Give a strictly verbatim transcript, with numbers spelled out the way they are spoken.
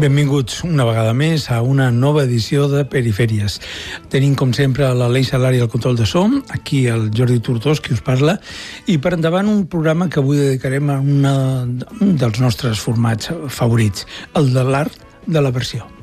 Benvinguts una vegada més a una nova edició de Perifèries. Tenim, com sempre, l'Aleix Salari al control de so, aquí el Jordi Tortós, qui us parla, i per endavant un programa que avui dedicarem a una, un dels nostres formats favorits, el de l'art de la versió.